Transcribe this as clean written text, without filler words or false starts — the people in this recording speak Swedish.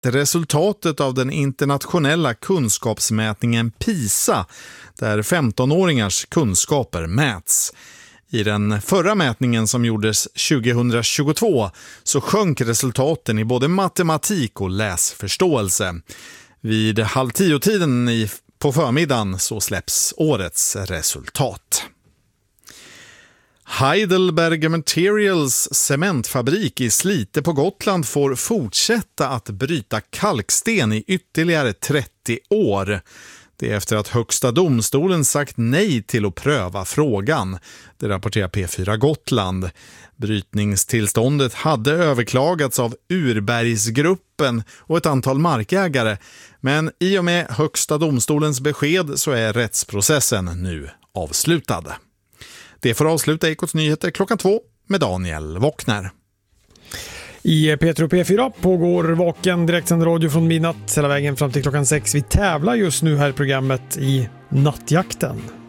resultatet av den internationella kunskapsmätningen PISA, där 15-åringars kunskaper mäts. I den förra mätningen som gjordes 2022 så sjönk resultaten i både matematik och läsförståelse. Vid 9:30-tiden på förmiddagen så släpps årets resultat. Heidelberg Materials cementfabrik i Slite på Gotland får fortsätta att bryta kalksten i ytterligare 30 år. Det är efter att Högsta domstolen sagt nej till att pröva frågan. Det rapporterar P4 Gotland. Brytningstillståndet hade överklagats av Urbergsgruppen och ett antal markägare. Men i och med Högsta domstolens besked så är rättsprocessen nu avslutad. Det får avsluta Ekots nyheter 2:00 med Daniel Wockner. I P3 och P4 pågår vaken direktsänd radio från midnatt hela vägen fram till 6:00. Vi tävlar just nu här i programmet i Nattjakten.